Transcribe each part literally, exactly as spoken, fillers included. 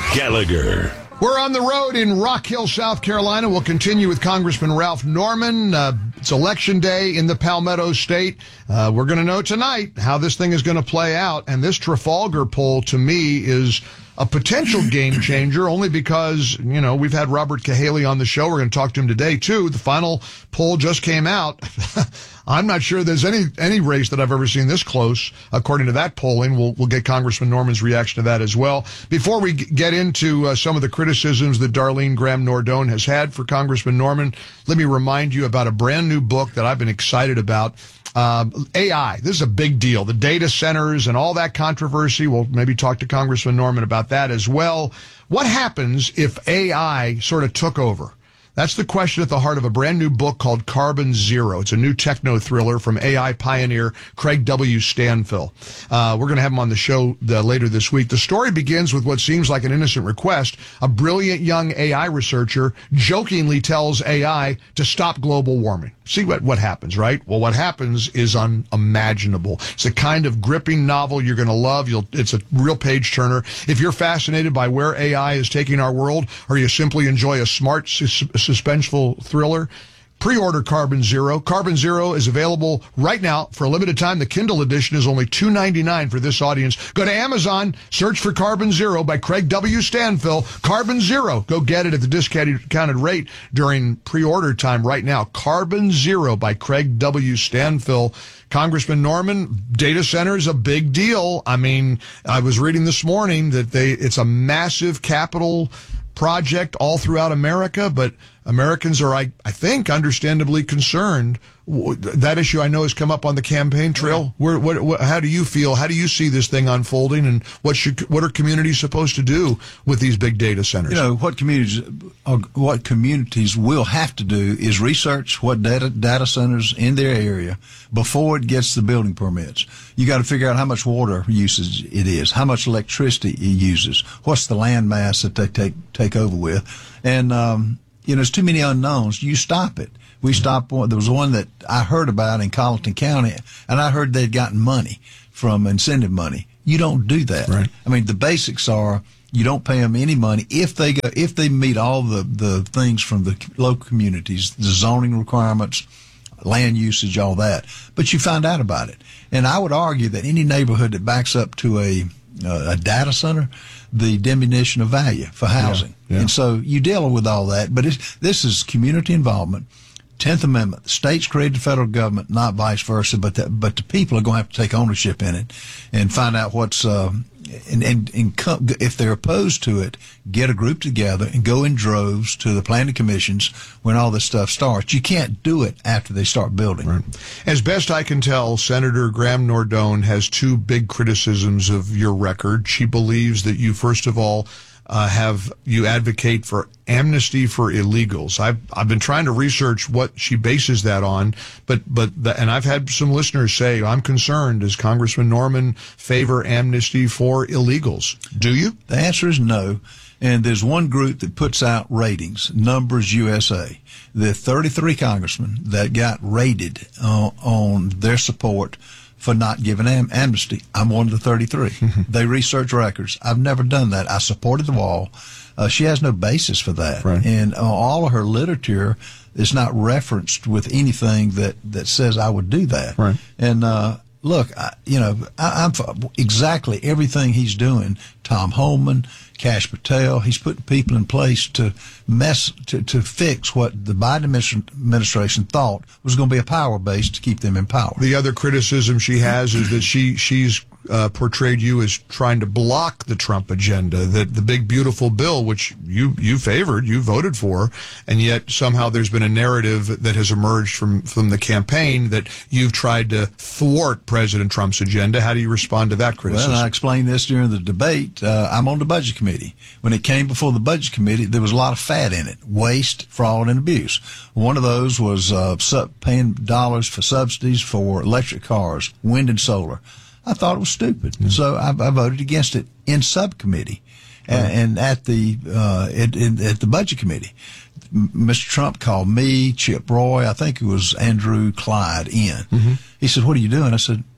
Gallagher. We're on the road in Rock Hill, South Carolina. We'll continue with Congressman Ralph Norman. Uh, it's Election Day in the Palmetto State. Uh, we're going to know tonight how this thing is going to play out. And this Trafalgar poll, to me, is a potential game changer, only because, you know, we've had Robert Cahaly on the show. We're going to talk to him today, too. The final poll just came out. I'm not sure there's any any race that I've ever seen this close, according to that polling. We'll we'll get Congressman Norman's reaction to that as well. Before we get into uh, some of the criticisms that Darlene Graham-Nordone has had for Congressman Norman, let me remind you about a brand new book that I've been excited about. Um, A I, this is a big deal. The data centers and all that controversy. We'll maybe talk to Congressman Norman about that as well. What happens if A I sort of took over? That's the question at the heart of a brand new book called Carbon Zero. It's a new techno thriller from A I pioneer Craig W. Stanfill. Uh, we're going to have him on the show the, later this week. The story begins with what seems like an innocent request. A brilliant young A I researcher jokingly tells A I to stop global warming. See what, what happens, right? Well, what happens is unimaginable. It's the kind of gripping novel you're going to love. You'll, it's a real page turner. If you're fascinated by where A I is taking our world, or you simply enjoy a smart, sus- suspenseful thriller, pre-order Carbon Zero. Carbon Zero is available right now for a limited time. The Kindle edition is only two ninety-nine for this audience. Go to Amazon, search for Carbon Zero by Craig W. Stanfill. Carbon Zero. Go get it at the discounted rate during pre-order time right now. Carbon Zero by Craig W. Stanfill. Congressman Norman, data center is a big deal. I mean, I was reading this morning that they it's a massive capital project all throughout America, but Americans are, I, I think, understandably concerned. That issue I know has come up on the campaign trail. Where, what, what, how do you feel? How do you see this thing unfolding, and what should, what are communities supposed to do with these big data centers? You know, what communities, what communities will have to do is research what data, data centers in their area before it gets the building permits. You got to figure out how much water usage it is, how much electricity it uses, what's the land mass that they take, take over with. And, um, you know, there's too many unknowns. You stop it. We stopped one. There was one that I heard about in Colleton County, and I heard they'd gotten money from incentive money. You don't do that. Right. I mean, the basics are you don't pay them any money if they go if they meet all the the things from the local communities, the zoning requirements, land usage, all that. But you find out about it. And I would argue that any neighborhood that backs up to a uh, a data center, the diminution of value for housing. Yeah, yeah. And so you deal with all that. But it's, this is community involvement. Tenth Amendment. The states created the federal government, not vice versa, but the, but the people are going to have to take ownership in it and find out what's, uh, and, and, and come, if they're opposed to it, get a group together and go in droves to the planning commissions when all this stuff starts. You can't do it after they start building. Right. As best I can tell, Senator Graham-Nordone has two big criticisms of your record. She believes that you, first of all, Uh, have you advocate for amnesty for illegals. I've I've been trying to research what she bases that on, but but the, and I've had some listeners say, I'm concerned. Does Congressman Norman favor amnesty for illegals? Do you? The answer is no. And there's one group that puts out ratings, Numbers U S A. The thirty-three congressmen that got rated uh, on their support for not giving am- amnesty. I'm one of the thirty-three. They research records. I've never done that. I supported the wall. Uh, she has no basis for that. Right. And uh, all of her literature is not referenced with anything that, that says I would do that. Right. And, uh, look, I, you know, I, I'm for exactly everything he's doing. Tom Homan, Kash Patel, he's putting people in place to mess, to, to fix what the Biden administration thought was going to be a power base to keep them in power. The other criticism she has is that she, she's uh, portrayed you as trying to block the Trump agenda, that the big, beautiful bill, which you, you favored, you voted for, and yet somehow there's been a narrative that has emerged from, from the campaign that you've tried to thwart President Trump's agenda. How do you respond to that criticism? Well, I explained this during the debate. Uh, I'm on the Budget Committee. When it came before the Budget Committee, there was a lot of fat in it, waste, fraud, and abuse. One of those was uh, sub- paying dollars for subsidies for electric cars, wind and solar. I thought it was stupid, mm-hmm. so I, I voted against it in subcommittee uh, and at the uh, at, at the Budget Committee. Mister Trump called me, Chip Roy, I think it was Andrew Clyde in. Mm-hmm. He said, "What are you doing?" I said,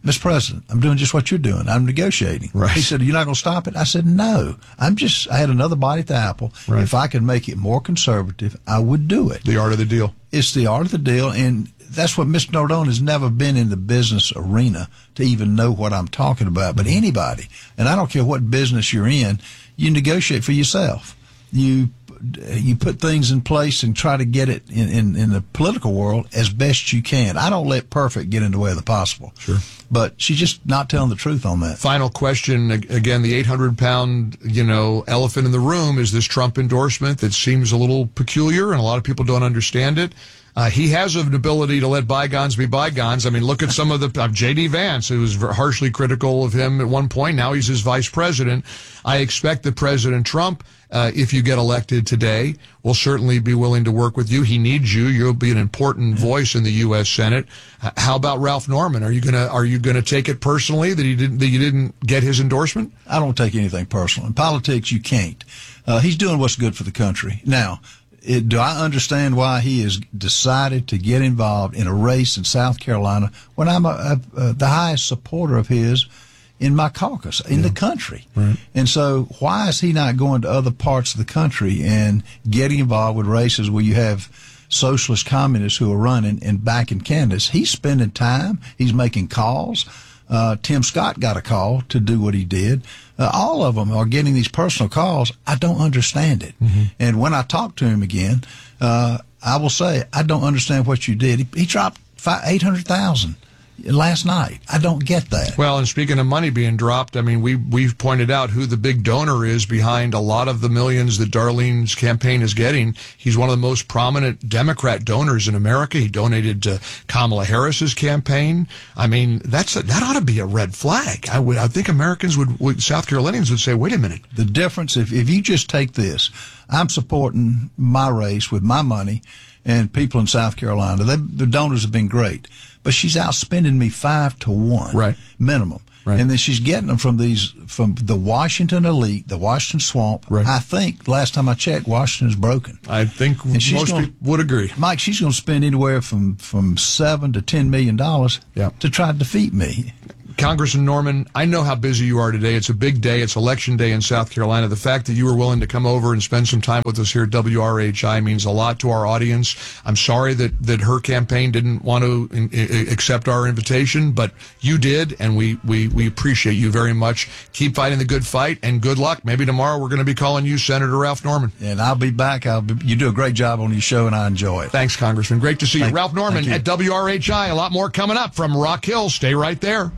Mister President, I'm doing just what you're doing. I'm negotiating. Right. He said, you're not going to stop it? I said, no. I'm just, I had another bite at the apple. Right. If I could make it more conservative, I would do it. The art of the deal. It's the art of the deal, and that's what Mister Nardone has never been in the business arena to even know what I'm talking about. But anybody, and I don't care what business you're in, you negotiate for yourself. You you put things in place and try to get it in, in, in the political world as best you can. I don't let perfect get in the way of the possible. Sure. But she's just not telling the truth on that. Final question, again, the eight hundred pound, you know, elephant in the room is this Trump endorsement that seems a little peculiar, and a lot of people don't understand it. Uh, he has an ability to let bygones be bygones. I mean, look at some of the uh, J D. Vance, who was harshly critical of him at one point. Now he's his vice president. I expect that President Trump, uh, if you get elected today, will certainly be willing to work with you. He needs you. You'll be an important voice in the U S. Senate. Uh, how about Ralph Norman? Are you gonna are you gonna take it personally that he didn't that you didn't get his endorsement? I don't take anything personal. In politics, you can't. Uh, he's doing what's good for the country. Now, It, do I understand why he has decided to get involved in a race in South Carolina when I'm a, a, a, the highest supporter of his in my caucus, in yeah. the country? Right. And so why is he not going to other parts of the country and getting involved with races where you have socialist communists who are running and backing candidates? He's spending time. He's making calls. Uh, Tim Scott got a call to do what he did. Uh, all of them are getting these personal calls. I don't understand it. Mm-hmm. And when I talk to him again, uh, I will say, I don't understand what you did. He, he dropped eight hundred thousand dollars last night. I don't get that. Well, and speaking of money being dropped, I mean, we, we've pointed out who the big donor is behind a lot of the millions that Darlene's campaign is getting. He's one of the most prominent Democrat donors in America. He donated to Kamala Harris's campaign. I mean, that's a, that ought to be a red flag. I would, I think Americans would, would, South Carolinians would say, wait a minute. The difference, if, if you just take this, I'm supporting my race with my money and people in South Carolina. They, the donors have been great. But she's outspending me five to one, right. minimum. Right. And then she's getting them from these, from the Washington elite, the Washington swamp. Right. I think last time I checked, Washington is broken. I think most gonna, people would agree. Mike, she's going to spend anywhere from, from seven to ten million dollars yeah. to try to defeat me. Congressman Norman, I know how busy you are today. It's a big day. It's election day in South Carolina. The fact that you were willing to come over and spend some time with us here at W R H I means a lot to our audience. I'm sorry that, that her campaign didn't want to in, in, accept our invitation, but you did, and we, we, we appreciate you very much. Keep fighting the good fight, and good luck. Maybe tomorrow we're going to be calling you Senator Ralph Norman. And I'll be back. I'll be, you do a great job on your show, and I enjoy it. Thanks, Congressman. Great to see you. Thank, Ralph Norman at W R H I. A lot more coming up from Rock Hill. Stay right there.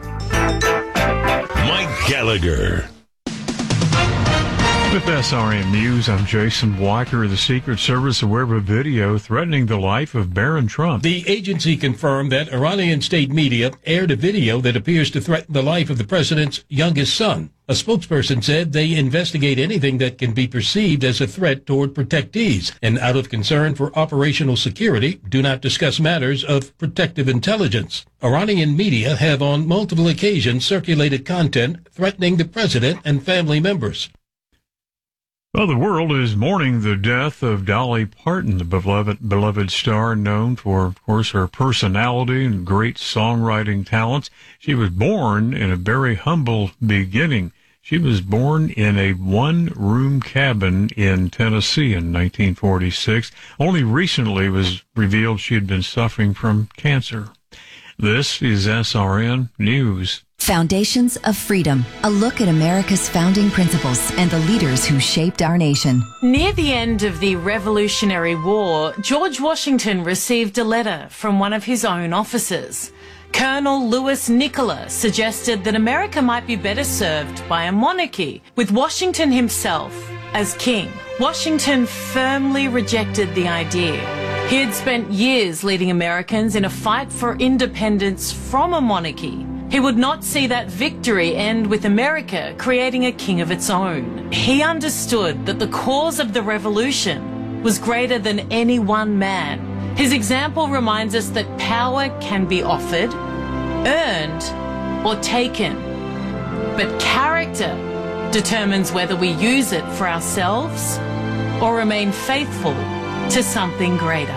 Mike Gallagher. With S R N News, I'm Jason Walker. The Secret Service aware of a video threatening the life of Barron Trump. The agency confirmed that Iranian state media aired a video that appears to threaten the life of the president's youngest son. A spokesperson said they investigate anything that can be perceived as a threat toward protectees, and out of concern for operational security, do not discuss matters of protective intelligence. Iranian media have on multiple occasions circulated content threatening the president and family members. Well, the world is mourning the death of Dolly Parton, the beloved, beloved star known for, of course, her personality and great songwriting talents. She was born in a very humble beginning. She was born in a one-room cabin in Tennessee in nineteen forty-six. Only recently was revealed she had been suffering from cancer. This is S R N News. Foundations of Freedom, a look at America's founding principles and the leaders who shaped our nation. Near the end of the Revolutionary War, George Washington received a letter from one of his own officers. Colonel Louis Nicola suggested that America might be better served by a monarchy, with Washington himself as king. Washington firmly rejected the idea. He had spent years leading Americans in a fight for independence from a monarchy. He would not see that victory end with America creating a king of its own. He understood that the cause of the revolution was greater than any one man. His example reminds us that power can be offered, earned, or taken. But character determines whether we use it for ourselves or remain faithful to something greater.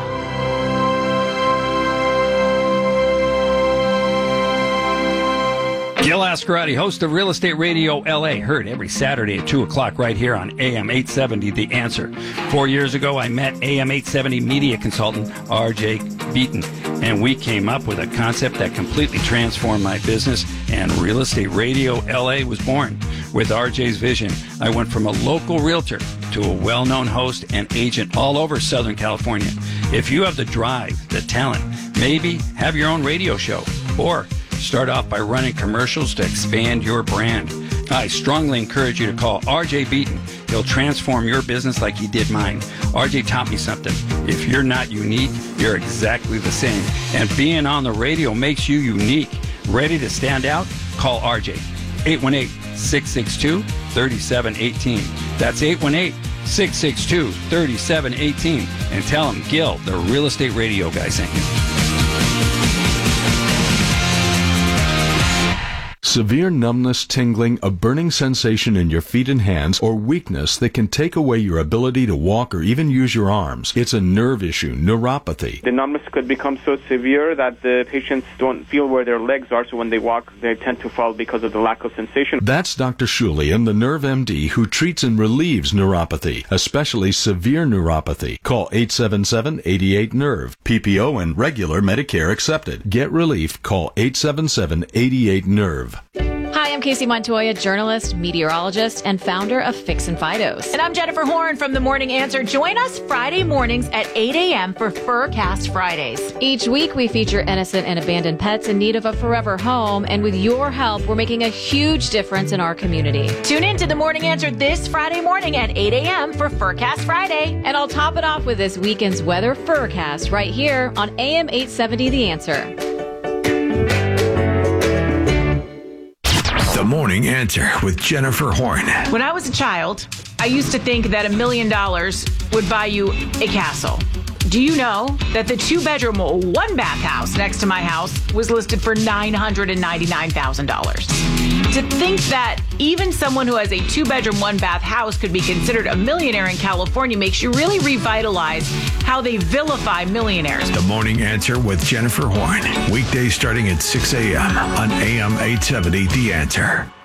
Gil Ascarati, host of Real Estate Radio L A, heard every Saturday at two o'clock right here on A M eight seventy, The Answer. Four years ago, I met A M eight seventy media consultant R J Beaton, and we came up with a concept that completely transformed my business, and Real Estate Radio L A was born. With R J's vision, I went from a local realtor to a well-known host and agent all over Southern California. If you have the drive, the talent, maybe have your own radio show, or start off by running commercials to expand your brand, I strongly encourage you to call R J Beaton. He'll transform your business like he did mine. R J taught me something. If you're not unique, you're exactly the same. And being on the radio makes you unique. Ready to stand out? Call R J. eight one eight, six six two, three seven one eight. That's eight one eight, six six two, three seven one eight. And tell him Gil, the Real Estate Radio guy, sent you. Severe numbness, tingling, a burning sensation in your feet and hands, or weakness that can take away your ability to walk or even use your arms. It's a nerve issue, neuropathy. The numbness could become so severe that the patients don't feel where their legs are, so when they walk, they tend to fall because of the lack of sensation. That's Doctor Shulian, the Nerve M D, who treats and relieves neuropathy, especially severe neuropathy. Call eight seven seven, eight eight, nerve. P P O and regular Medicare accepted. Get relief. Call eight seven seven, eight eight, nerve. Hi, I'm Casey Montoya, journalist, meteorologist, and founder of Fix and Fidos. And I'm Jennifer Horn from The Morning Answer. Join us Friday mornings at eight a.m. for Furcast Fridays. Each week, we feature innocent and abandoned pets in need of a forever home. And with your help, we're making a huge difference in our community. Tune in to The Morning Answer this Friday morning at eight a.m. for Furcast Friday. And I'll top it off with this weekend's weather Furcast right here on A M eight seventy The Answer. The Morning Answer with Jennifer Horn. When I was a child, I used to think that a million dollars would buy you a castle. Do you know that the two-bedroom, one-bath house next to my house was listed for nine hundred ninety-nine thousand dollars? To think that even someone who has a two-bedroom, one-bath house could be considered a millionaire in California makes you really revitalize how they vilify millionaires. The Morning Answer with Jennifer Horn. Weekdays starting at six a.m. on A M eight seventy, The Answer.